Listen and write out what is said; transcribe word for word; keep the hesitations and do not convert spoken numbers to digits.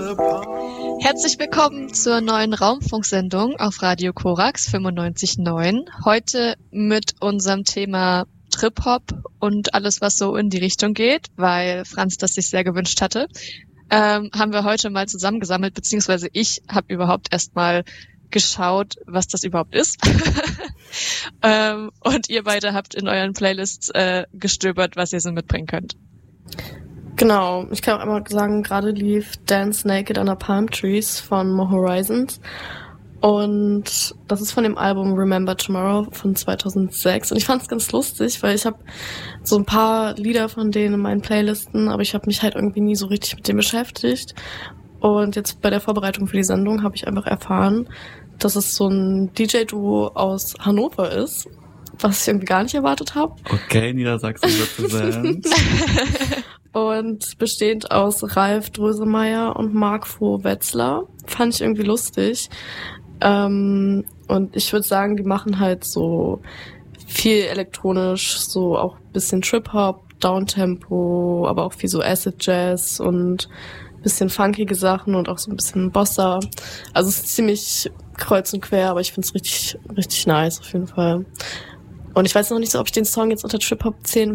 Herzlich willkommen zur neuen Raumfunksendung auf Radio Korax fünfundneunzig Komma neun. Heute mit unserem Thema Trip-Hop und alles, was so in die Richtung geht, weil Franz das sich sehr gewünscht hatte. Ähm, haben wir heute mal zusammengesammelt, beziehungsweise ich habe überhaupt erst mal geschaut, was das überhaupt ist. ähm, und ihr beide habt in euren Playlists äh, gestöbert, was ihr so mitbringen könnt. Genau, ich kann auch einmal sagen, gerade lief Dance Naked Under Palm Trees von Mo Horizons und das ist von dem Album Remember Tomorrow von zweitausendsechs und ich fand es ganz lustig, weil ich habe so ein paar Lieder von denen in meinen Playlisten, aber ich habe mich halt irgendwie nie so richtig mit denen beschäftigt und jetzt bei der Vorbereitung für die Sendung habe ich einfach erfahren, dass es so ein D J-Duo aus Hannover ist, was ich irgendwie gar nicht erwartet habe. Okay, Niedersachsen represent. Und bestehend aus Ralf Drösemeyer und Marc Voh-Wetzler. Fand ich irgendwie lustig. Ähm, und ich würde sagen, die machen halt so viel elektronisch, so auch ein bisschen Trip-Hop, Downtempo, aber auch viel so Acid Jazz und ein bisschen funkige Sachen und auch so ein bisschen Bossa. Also es ist ziemlich kreuz und quer, aber ich finde es richtig, richtig nice auf jeden Fall. Und ich weiß noch nicht so, ob ich den Song jetzt unter Trip-Hop zählen